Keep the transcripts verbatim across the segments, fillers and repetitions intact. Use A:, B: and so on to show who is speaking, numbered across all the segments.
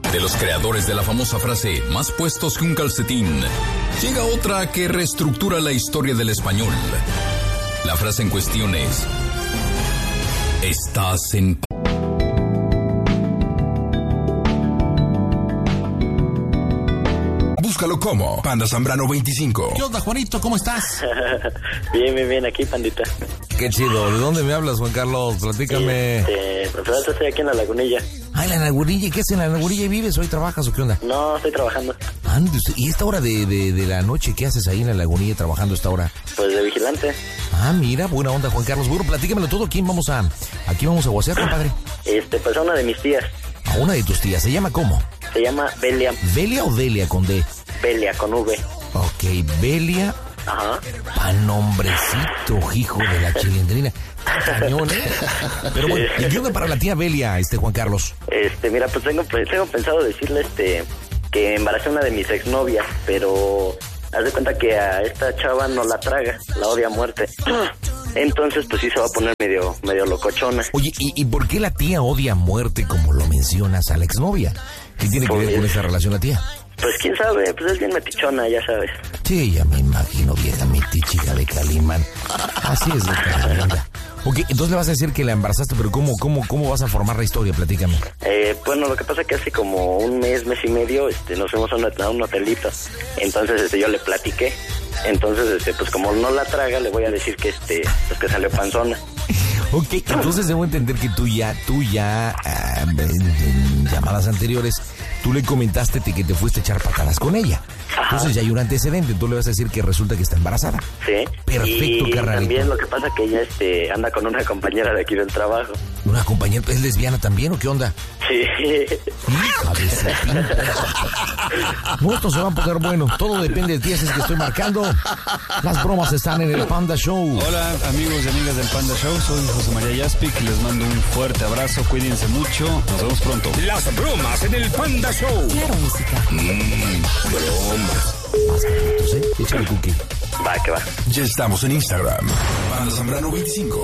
A: De los creadores de la famosa frase, más puestos que un calcetín, llega otra que reestructura la historia del español. La frase en cuestión es: estás en...
B: Búscalo como Panda Zambrano veinticinco.
C: ¿Qué onda, Juanito? ¿Cómo estás?
D: Bien, bien, bien, aquí, pandita.
C: Qué chido. ¿De dónde me hablas, Juan Carlos? Platícame.
D: Este, pues estoy aquí en la Lagunilla.
C: Ah, en la Lagunilla. ¿Y qué haces en la Lagunilla? ¿Vives hoy? ¿Trabajas o qué onda?
D: No, estoy trabajando.
C: Ande usted. ¿Y esta hora de, de, de la noche qué haces ahí en la Lagunilla trabajando esta hora?
D: Pues de vigilante.
C: Ah, mira, buena onda, Juan Carlos. Bueno, platícamelo todo. ¿Quién vamos a, aquí vamos a guasear, compadre?
D: Este, pues a una de mis tías.
C: A una de tus tías. ¿Se llama cómo?
D: Se llama Belia.
C: ¿Belia o Delia con D?
D: Belia, con V.
C: Ok, Belia.
D: Ajá.
C: Pa' nombrecito, hijo de la chilindrina. Cañón, ¿eh? Pero bueno, ¿y qué onda para la tía Belia, este Juan Carlos?
D: Este, mira, pues tengo, pues tengo pensado decirle, este, que embaracé a una de mis exnovias, pero haz de cuenta que a esta chava no la traga, la odia a muerte. Entonces, pues sí se va a poner medio, medio locochona.
C: Oye, ¿y, ¿y por qué la tía odia a muerte, como lo mencionas, a la exnovia? ¿Qué tiene que
D: Pues,
C: ver con esa relación la tía?
D: Pues quién sabe, pues es bien metichona, ya sabes.
C: Sí, ya me imagino, vieja metichica de Calimán. Así es, doctora. Ok, entonces le vas a decir que la embarazaste, pero ¿cómo, cómo, cómo vas a formar la historia? Platícame.
D: Eh, bueno, lo que pasa es que hace como un mes, mes y medio, este, nos fuimos a un, a un hotelito. Entonces, este, yo le platiqué. Entonces, este, pues como no la traga, le voy a decir que, este, pues que salió panzona.
C: Ok, entonces debo entender que tú ya, tú ya, ah, en, en llamadas anteriores, tú le comentaste que te fuiste a echar patadas con ella. Ajá. Entonces ya hay un antecedente, tú le vas a decir que resulta que está embarazada.
D: Sí.
C: Perfecto,
D: y
C: carnalito.
D: También lo que pasa es que ella este, anda con una compañera de aquí del trabajo.
C: ¿Una compañera es lesbiana también o qué onda?
D: Sí.
C: Hija de su pinta. No, esto se va a poner bueno. Todo depende de ti, así es que estoy marcando. Las bromas están en el Panda Show.
E: Hola, amigos y amigas del Panda Show. Soy José María Yaspic y les mando un fuerte abrazo. Cuídense mucho. Nos vemos pronto.
B: Las bromas en el Panda Show.
F: Claro, música.
B: Mmm, bromas.
C: Más carritos, ¿eh? Échale cookie.
D: Va, que va.
B: Ya estamos en Instagram. Panda Zambrano veinticinco.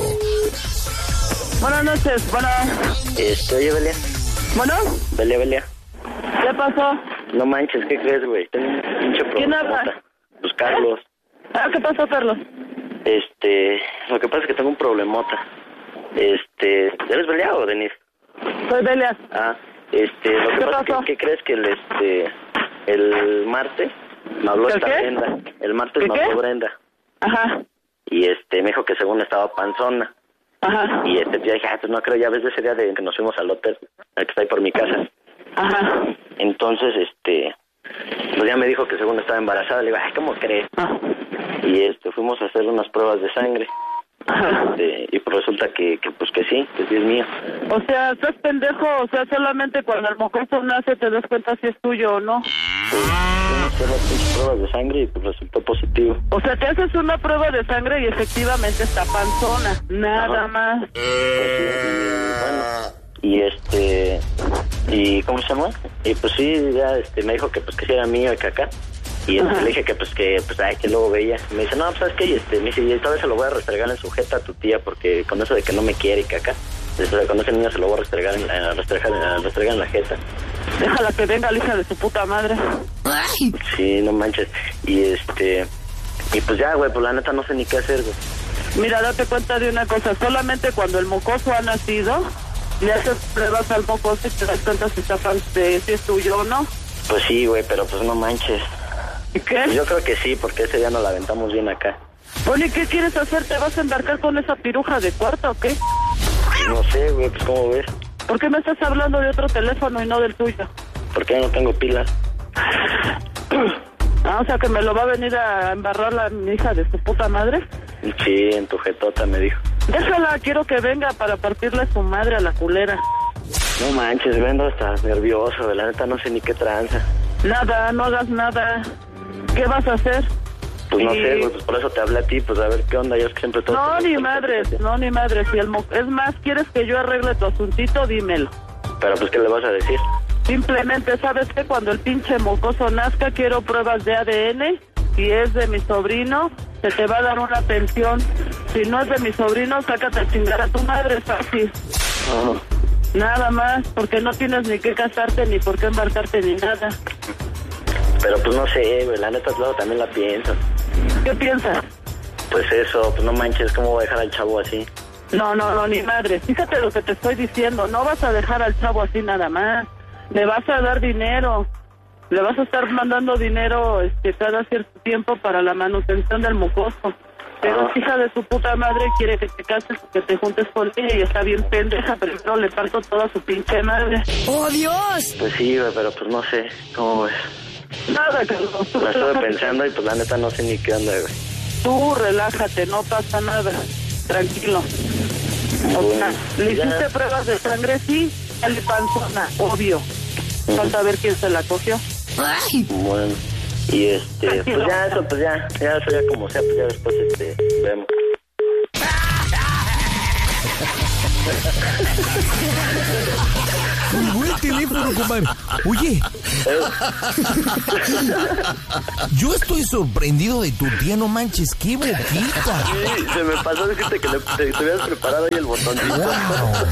G: Buenas noches, bueno.
D: Este, oye, Belia.
G: ¿Bueno?
D: Belia, Belia.
G: ¿Qué pasó?
D: No manches, ¿qué crees, güey? Tengo un pinche problema.
G: ¿Quién habla?
D: Pues Carlos.
G: Ah, ¿qué pasó, Carlos?
D: Este, lo que pasa es que tengo un problemota. Este, ¿eres Belia o Denise?
G: Soy Belia.
D: Ah, este, lo que
G: ¿Qué
D: pasa
G: pasó?
D: es que, ¿qué crees que el, este, el martes me habló
G: ¿El
D: esta
G: qué?
D: Brenda? El martes
G: ¿Qué
D: me
G: qué?
D: habló Brenda.
G: Ajá,
D: Y este, me dijo que según estaba panzona.
G: ajá,
D: Y este, yo dije, ah, pues no creo, ya ves de ese día de que nos fuimos al hotel, el que está ahí por mi casa.
G: ajá.
D: Entonces, este, pues ya me dijo que según estaba embarazada. Le digo, ay, ¿cómo crees?
G: Ah,
D: Y este, fuimos a hacer unas pruebas de sangre.
G: ajá.
D: Este, y pues resulta que, que, pues que sí, que sí es mío.
G: O sea, estás pendejo, o sea, solamente cuando el mocoso nace te das cuenta si es tuyo o no.
D: Pues, fuimos a hacer las pinches pruebas de sangre y pues resultó positivo.
G: O sea, te haces una prueba de sangre y efectivamente está panzona, nada
D: Ajá.
G: más.
D: Pues sí, y bueno, y este, y ¿cómo se llama? Y pues sí, ya este, me dijo que pues que sí era mío y que acá. Y este,
G: Ajá.
D: le dije que pues que, pues ay, que luego veía. Me dice, no, pues ¿sabes qué? Y este, me dice, y esta vez se lo voy a restregar en su jeta a tu tía, porque con eso de que no me quiere y que acá. Desde cuando ese niño se lo voy a restregar en la, restregar, restregar en la jeta.
G: Déjala que venga la hija de su puta madre.
D: Sí, no manches. Y este, y pues ya, güey, pues la neta no sé ni qué hacer, güey.
G: Mira, date cuenta de una cosa, solamente cuando el mocoso ha nacido, le haces pruebas al mocoso y te das cuenta si, está, pan- de- si es tuyo o no.
D: Pues sí, güey, pero pues no manches.
G: ¿Y qué?
D: Pues yo creo que sí, porque ese día nos la aventamos bien acá.
G: Bueno, ¿y qué quieres hacer? ¿Te vas a embarcar con esa piruja de cuarto o qué?
D: Pues no sé, güey, pues ¿cómo ves?
G: ¿Por qué me estás hablando de otro teléfono y no del tuyo?
D: Porque ya no tengo pilas.
G: Ah, o sea, que me lo va a venir a embarrar la mi hija de su puta madre.
D: Sí, en tu jetota me dijo.
G: Déjala, quiero que venga para partirle su madre a la culera.
D: No manches, Brenda, estás nervioso, de la neta no sé ni qué tranza.
G: Nada, no hagas nada. ¿Qué vas a hacer?
D: Pues no
G: Y-
D: sé, güey, pues por eso te hablé a ti, pues a ver qué onda, yo es que siempre todo...
G: No, ni madres, no, ni madres. Si el mo- es más, ¿quieres que yo arregle tu asuntito? Dímelo.
D: Pero pues, ¿qué le vas a decir?
G: Simplemente, ¿sabes qué? Cuando el pinche mocoso nazca, quiero pruebas de A D N. Si es de mi sobrino, se te va a dar una pensión. Si no es de mi sobrino, sácate a chingar a tu madre, fácil.
D: Ajá.
G: Nada más, porque no tienes ni que casarte, ni por qué embarcarte, ni nada.
D: Pero pues no sé, güey, la neta luego también la pienso.
G: ¿Qué piensas?
D: Pues eso, pues no manches, ¿cómo voy a dejar al chavo así?
G: No, no, no, ni madre. Fíjate lo que te estoy diciendo. No vas a dejar al chavo así nada más. Le vas a dar dinero. Le vas a estar mandando dinero este, cada cierto tiempo para la manutención del mocoso. Pero
D: Ah.
G: hija de su puta madre quiere que te cases, que te juntes con ella y está bien pendeja. Primero le parto toda su pinche madre.
F: ¡Oh, Dios!
D: Pues sí, güey, pero pues no sé, ¿cómo ves?
G: Nada, Carlos. Tú
D: La estuve
G: relájate.
D: pensando y pues la neta no sé ni qué onda, güey.
G: Tú relájate, no pasa nada. Tranquilo. O sea, le hiciste
D: Ya.
G: pruebas de sangre, sí, sale panzona, obvio. Falta ver quién se la cogió.
F: ¡Ay!
D: Bueno, y este, pues ya eso, pues ya, ya eso ya como sea, pues ya después este, vemos.
C: Colgó el teléfono, compadre. Oye, yo estoy sorprendido de tu tía, no manches, qué boquita.
D: Sí, se me pasó decirte que le, te, te habías preparado ahí el botoncito.
C: Wow.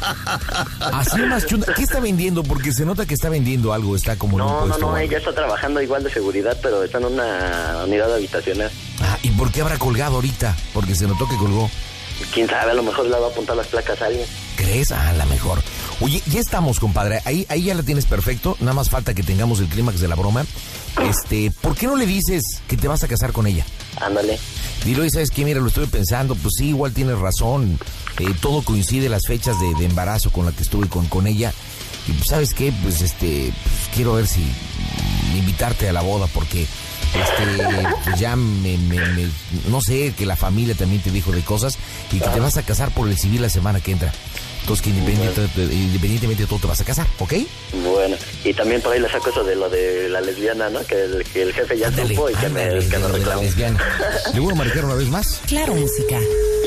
C: Así más chunda. ¿Qué está vendiendo? Porque se nota que está vendiendo algo, está como en un
D: No, no,
C: puesto.
D: no,
C: o algo.
D: ella está trabajando igual de seguridad, pero está en una unidad habitacional.
C: Ah, ¿y por qué habrá colgado ahorita? Porque se notó que colgó.
D: Quién sabe, a lo mejor le va a apuntar las placas a alguien.
C: ¿Crees? Ah, la mejor. Oye, ya estamos, compadre. Ahí, ahí ya la tienes perfecto. Nada más falta que tengamos el clímax de la broma. Este, ¿por qué no le dices que te vas a casar con ella?
D: Ándale.
C: Dilo, y sabes qué, mira, lo estuve pensando. Pues sí, igual tienes razón. Eh, todo coincide las fechas de, de embarazo con la que estuve con, con ella. Y pues, ¿sabes qué? Pues este, pues, quiero ver si mm, invitarte a la boda porque este, pues ya me, me, me- no sé, que la familia también te dijo de cosas y que te vas a casar por el civil la semana que entra. Entonces que independientemente, independientemente de todo te vas a casar, ¿ok?
D: Bueno, y también por ahí le saco eso de lo de la lesbiana, ¿no? Que el, que el jefe ya
C: Ándale,
D: supo y que me,
C: ándale,
D: que me
C: de lo de la
D: reclamó.
C: lesbiana. ¿Le voy a marcar una vez más?
F: Claro, música.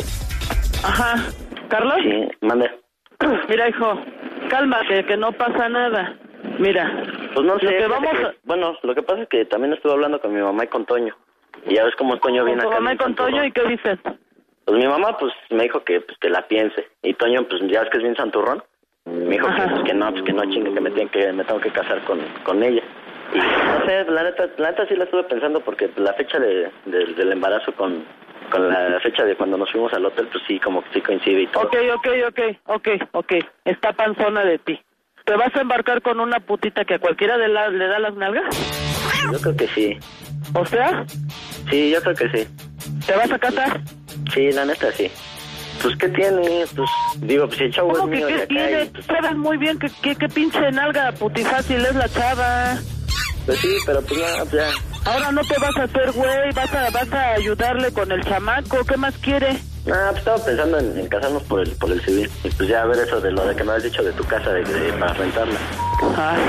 G: Ajá. ¿Carlos?
D: Sí, mande.
G: Mira, hijo, cálmate, que no pasa nada. Mira,
D: Pues no sé,
G: Lo que
D: fíjate
G: vamos
D: que-
G: a-
D: bueno, lo que pasa es que también estuve hablando con mi mamá y con Toño. Y ya ves cómo Toño viene
G: con tu
D: acá.
G: mamá y
D: bien
G: con Toño,
D: santurrón.
G: ¿y qué dices?
D: Pues mi mamá, pues, me dijo que, pues, que la piense. Y Toño, pues, ya ves que es bien santurrón. Me dijo que,
G: Ajá.
D: pues, que no, pues, que no chingue, que me, tienen que me tengo que casar con, con ella. Y no sé, la neta, la neta sí la estuve pensando porque la fecha de, de- del embarazo con, con la fecha de cuando nos fuimos al hotel, pues sí, como que sí coincide y todo.
G: Ok, ok, ok, ok, ok. Está panzona de ti. ¿Te vas a embarcar con una putita que a cualquiera de la, le da las nalgas?
D: Yo creo que sí.
G: O sea,
D: Sí, yo creo que sí.
G: ¿te vas a casar?
D: Sí, la neta sí. Pues, ¿qué tiene? Pues, digo, pues, si el chavo es
G: ¿Cómo que
D: mío de
G: qué
D: acá
G: tiene?
D: y, pues,
G: Sabes muy bien que, que, que pinche nalga putifácil es la chava.
D: pues sí, pero pues no, pues ya.
G: Ahora no te vas a hacer güey, vas a, vas a ayudarle con el chamaco. ¿Qué más quiere?
D: Ah, pues estaba pensando en, en casarnos por el, por el civil. Y pues ya a ver eso de lo de que me habías dicho de tu casa, de, de- para rentarla.
G: Ay,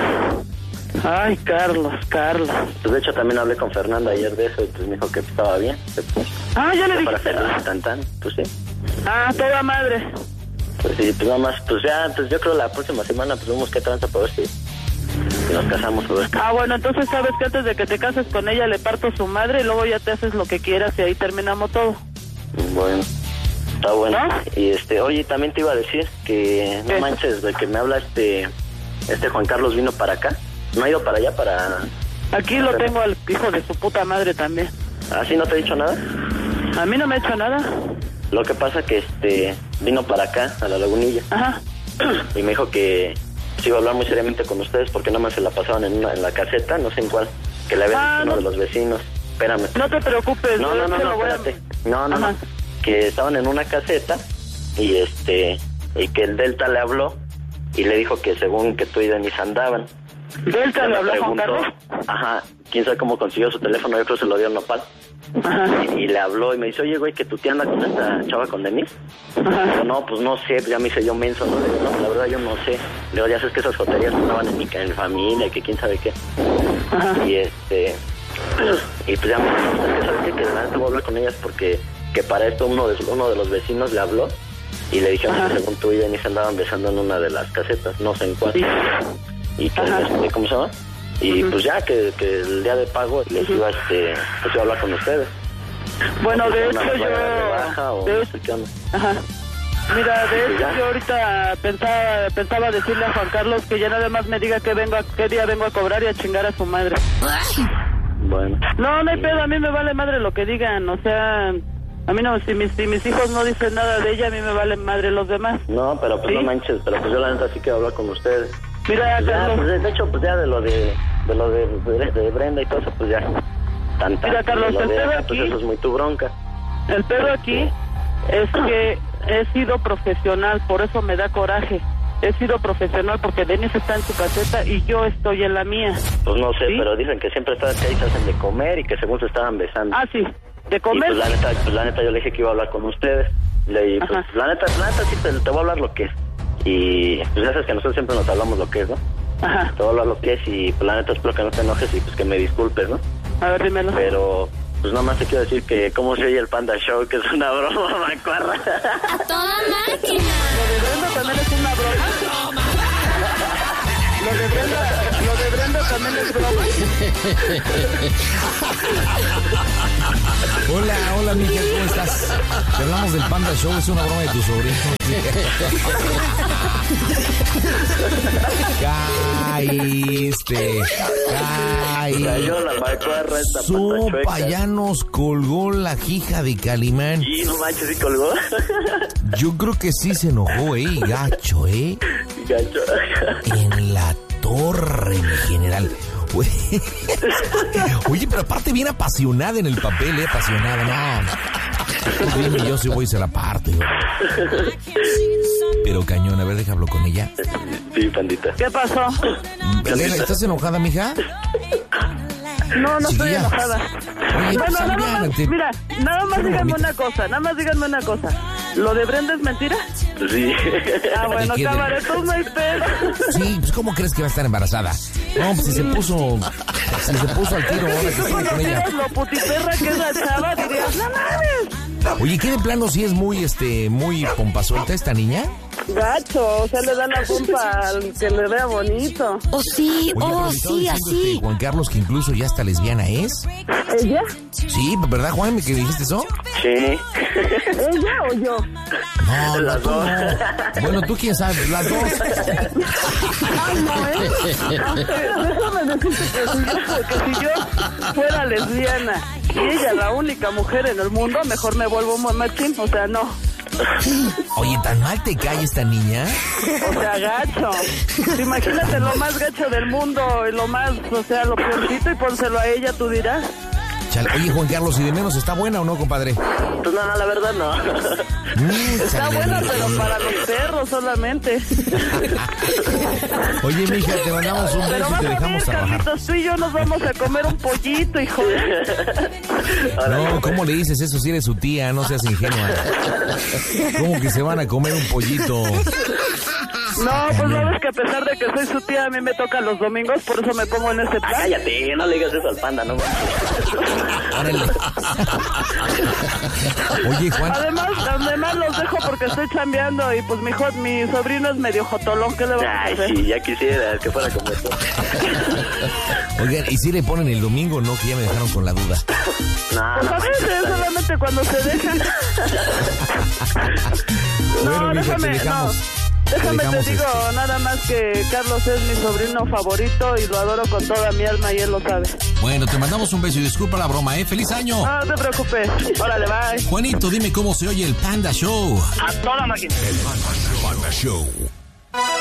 G: ay, Carlos, Carlos.
D: Pues de hecho también hablé con Fernanda ayer de eso y pues me dijo que estaba bien. Que, pues,
G: Ah, ya le
D: que para
G: dijiste.
D: feliz, tan tan, pues sí.
G: Ah, toda madre.
D: Pues sí, pues nada más, pues ya, pues yo creo la próxima semana pues vemos qué tranza para ver si, si nos casamos o ver qué.
G: Ah, bueno, entonces sabes que antes de que te cases con ella le parto su madre y luego ya te haces lo que quieras y ahí terminamos todo.
D: Bueno, está bueno.
G: ¿No?
D: Y este, oye, también te iba a decir que no
G: ¿Qué?
D: manches, de que me habla este, este Juan Carlos vino para acá. No ha ido para allá para...
G: Aquí lo tengo al hijo de su puta madre también.
D: ¿Así no te he dicho nada?
G: A mí no me ha hecho nada.
D: Lo que pasa que este vino para acá, a la Lagunilla,
G: Ajá.
D: y me dijo que se iba a hablar muy seriamente con ustedes porque nada más se la pasaban en, una, en la caseta, no sé en cuál, que le habían
G: Ah,
D: dicho uno
G: no.
D: de los vecinos. Espérame.
G: No te preocupes.
D: No,
G: yo
D: no, no,
G: te
D: no,
G: lo voy a-
D: espérate. No, no,
G: Ajá.
D: no. Que estaban en una caseta y este y que el Delta le habló y le dijo que según que tú y Denis andaban.
G: Delta
D: Ya
G: le
D: me
G: habló a Juan
D: preguntó,
G: Carlos.
D: ajá, quién sabe cómo consiguió su teléfono, yo creo que se lo dio el Nopal.
G: Ajá.
D: Y, y le habló y me dice, oye, güey, que tu tía anda con esta chava con Denis.
G: Ajá.
D: Digo, no, pues no sé, ya me hice yo menso, ¿no? Le digo, no, la verdad yo no sé. Le digo, ya sabes que esas joterías estaban en mi, en mi familia, que quién sabe qué.
G: Ajá.
D: Y este, y pues ya me dijo, es que sabes qué? Que la neta voy a hablar con ellas porque que para esto uno de, uno de los vecinos le habló y le dijeron
G: Ajá.
D: que según tú y Denis andaban besando en una de las casetas, no sé en cuál.
G: Sí.
D: Y que,
G: Ajá.
D: este, ¿cómo se llama? Y
G: Ujú.
D: pues ya que, que el día de pago les iba, este, pues iba a hablar con ustedes.
G: Bueno, de
D: Una
G: hecho
D: vaya de baja
G: yo...
D: o
G: de-
D: no sé qué onda.
G: Ajá. Mira, de hecho yo ahorita pensaba, pensaba decirle a Juan Carlos que ya nada más me diga que vengo a, qué día vengo a cobrar y a chingar a su madre.
D: Bueno.
G: No, no hay pedo, a mí me vale madre lo que digan, o sea, a mí no, si mis, si mis hijos no dicen nada de ella, a mí me vale madre los demás.
D: No, pero pues
G: ¿Sí?
D: no manches, pero pues yo la neta sí quiero hablar con ustedes.
G: Mira,
D: Pues ya,
G: Carlos.
D: pues de, de hecho, pues ya de lo de, de lo de, de, de Brenda y todo eso, pues ya. Tanta,
G: Mira, Carlos,
D: lo
G: el
D: de
G: pedo
D: ella,
G: aquí-
D: pues eso es muy tu bronca.
G: El pedo aquí es que he sido profesional, por eso me da coraje. He sido profesional porque Denis está en su caseta y yo estoy en la mía.
D: Pues no sé,
G: ¿Sí?
D: pero dicen que siempre están ahí, se hacen de comer y que según se estaban besando.
G: Ah, sí, de
D: Y
G: comer.
D: pues la neta, pues la neta yo le dije que iba a hablar con ustedes. Le, pues,
G: Ajá.
D: la neta, la neta sí te, te voy a hablar lo que es. Y pues ya sabes que nosotros siempre nos hablamos lo que es, ¿no?
G: Ajá,
D: Te voy a hablar lo que es y pues la neta espero que no te enojes y pues que me disculpes, ¿no?
G: a ver, dímelo.
D: Pero pues nada más te quiero decir que cómo se oye el Panda Show, que es una broma, macuarra.
F: ¡A toda máquina!
G: Lo de Brenda también es una broma. Lo de Brenda, lo de Brenda también es broma.
C: Hola, hola, mija, ¿cómo estás? Te hablamos del Panda Show, es una broma de tu sobrino. Caíste, caíste.
D: Cayó la macuarra esta
C: Sopa,
D: pata chueca.
C: ya nos colgó la hija de Calimán.
D: Y no manches, ¿sí colgó?
C: Yo creo que sí se enojó, ¿eh? Gacho, ¿eh?
D: Gacho.
C: En la torre, mi general. Oye, Oye, pero aparte bien apasionada en el papel, ¿eh? Apasionada, no. Dime, yo sí voy y se la parto. Yo. Pero cañón, a ver, deja hablo con ella.
D: Sí, pandita.
G: ¿Qué pasó?
C: Elena, ¿estás enojada, mija?
G: No, no estoy
C: Chiquilla.
G: enojada.
C: Oye,
G: Bueno,
C: pues,
G: nada más,
C: aliviánate.
G: mira, nada más
C: Qué
G: díganme
C: bonita.
G: una cosa, nada más díganme una cosa. ¿Lo de Brenda es mentira?
D: Sí.
G: Ah, bueno,
C: ¿De qué?
G: cámara, entonces no hay pedo.
C: Sí, pues ¿cómo crees que va a estar embarazada? No, pues si se puso, si se puso al tiro ahora que
G: Tú
C: estuve con ella.
G: conocieras lo putiperra que es la chava, dirías, no mames.
C: Oye, ¿qué de plano sí es muy, este, muy pompasuelta esta niña?
G: Gacho, o sea, le dan la pompa al que le vea bonito.
F: ¡Oh, sí!
C: Oye, pero
F: ¡Oh,
C: le estaba
F: sí,
C: diciendo,
F: así!
C: este, Juan Carlos, que incluso ya hasta lesbiana es.
G: ¿Ella?
C: Sí, ¿verdad, Juan? ¿Me que dijiste eso?
D: Sí.
G: ¿Ella o yo?
C: No,
D: Las
C: tú
D: dos.
C: no. Bueno, tú quién sabes, las dos.
G: Ay, no, ¿eh? Aunque, déjame decirte que si, yo, que si yo fuera lesbiana y ella la única mujer en el mundo, mejor me vuelvo machín, o sea, no.
C: Oye, ¿tan mal te cae esta niña?
G: O sea, gacho. Imagínate lo más gacho del mundo y lo más, o sea, lo peorcito y pónselo a ella, tú dirás.
C: Chale. Oye, Juan Carlos, ¿y de menos está buena o no, compadre?
D: Pues no, no, la verdad no.
C: Mm,
G: Está
C: chale,
G: buena,
C: mija.
G: pero para los perros solamente.
C: Oye, mija, te mandamos un
G: Pero
C: beso y
G: vas
C: te
G: a ver,
C: dejamos trabajar.
G: Carlitos, tú y yo nos vamos a comer un pollito, hijo.
C: No, ¿cómo le dices eso si eres su tía? No seas ingenua. ¿Cómo que se van a comer un pollito?
G: No, pues no ves que a pesar de que soy su tía, a mí me toca los domingos, por eso me pongo en ese plan.
D: Cállate, no le digas eso al Panda, no.
C: Órale. Oye, Juan.
G: Además, además los dejo porque estoy chambeando y pues mi hijo, mi sobrino es medio jotolón, ¿qué le vamos a
D: Ay,
G: hacer?
D: sí, ya quisiera que fuera como esto.
C: Oigan, ¿y si le ponen el domingo no? Que ya me dejaron con la duda.
D: No,
G: Pues
D: no.
G: a veces, solamente cuando se dejan.
C: Bueno,
G: No,
C: mija, te
G: déjame,
C: dejamos.
G: no. Déjame te
C: dejamos
G: digo
C: este.
G: nada más que Carlos es mi sobrino favorito y lo adoro con toda mi alma y él lo sabe.
H: Bueno, te mandamos un beso y disculpa la broma, ¿eh? ¡Feliz año!
G: No, no te preocupes. Órale, bye.
H: Juanito, dime cómo se oye el Panda Show.
D: A toda máquina.
B: Panda Show.